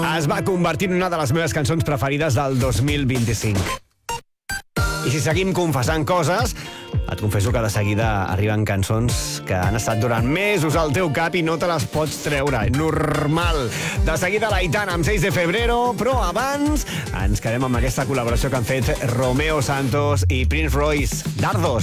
es va convertir en una de les meves cançons preferides del 2025. I si seguim confessant coses, et confesso que de seguida arriben cançons que han estat durant mesos al teu cap i no te les pots treure. Normal. De seguida l'Aitana amb 6 de febrero, però abans ens quedem amb aquesta col·laboració que han fet Romeo Santos i Prince Royce. Dardos.